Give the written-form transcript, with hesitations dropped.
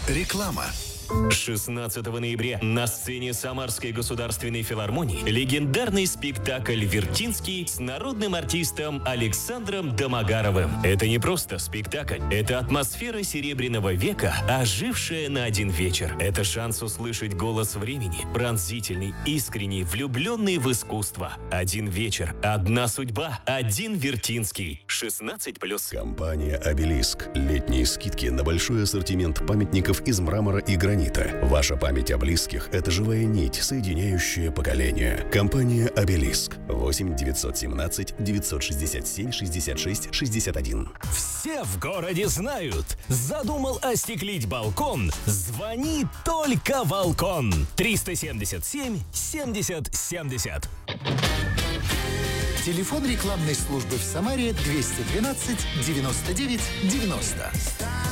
Реклама. 16 ноября на сцене Самарской государственной филармонии легендарный спектакль «Вертинский» с народным артистом Александром Домогаровым. Это не просто спектакль, это атмосфера Серебряного века, ожившая на один вечер. Это шанс услышать голос времени, пронзительный, искренний, влюбленный в искусство. Один вечер, одна судьба, один Вертинский. 16+. Компания «Обелиск». Летние скидки на большой ассортимент памятников из мрамора и гранита. Ваша память о близких – это живая нить, соединяющая поколения. Компания «Обелиск». 8 917 967 66 61. Все в городе знают. Задумал остеклить балкон? Звони только Волкон. 377 70 70. Телефон рекламной службы в Самаре 212 99 90.